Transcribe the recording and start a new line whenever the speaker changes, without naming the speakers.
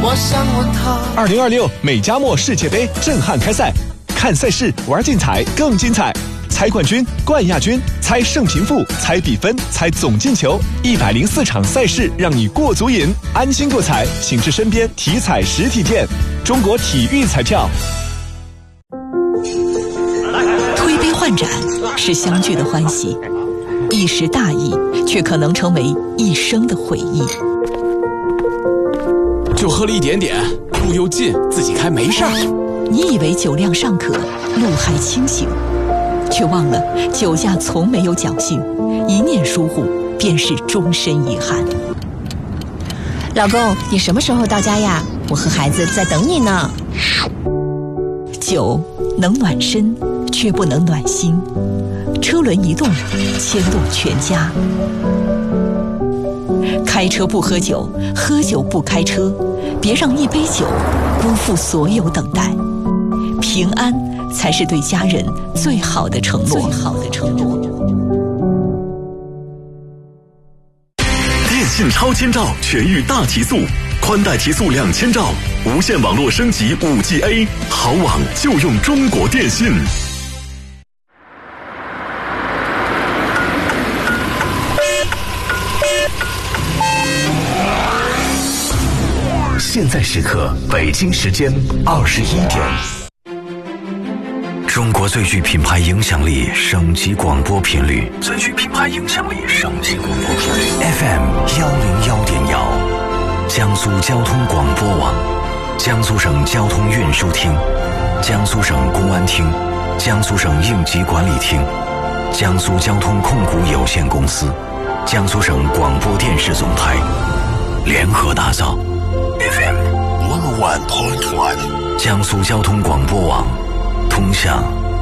我想问他。
2026美加墨世界杯震撼开赛，看赛事，玩竞彩更精彩。猜冠军、冠亚军，猜胜平负，猜比分，猜总进球，104场赛事让你过足瘾，安心购彩，请至身边体彩实体店。中国体育彩票。
推杯换盏是相聚的欢喜，一时大意却可能成为一生的回忆。
就喝了一点点，路又近，自己开没事儿。
你以为酒量尚可，路还清醒，却忘了酒驾从没有侥幸，一念疏忽便是终身遗憾。
老公，你什么时候到家呀？我和孩子在等你呢。
酒能暖身，却不能暖心。车轮一动，牵动全家。开车不喝酒，喝酒不开车，别让一杯酒辜负所有等待。平安才是对家人最好的承诺。
电信超千兆全域大提速，宽带提速2000兆，无线网络升级 5G-A， 好网就用中国电信。现在时刻，北京时间21点。中国最具品牌影响力省级广播频率，最具品牌影响力省级广播频率 FM101.1，江苏交通广播网，江苏省交通运输厅，江苏省公安厅，江苏省应急管理厅，江苏交通控股有限公司，江苏省广播电视总台联合打造 FM101.1，江苏交通广播网，通向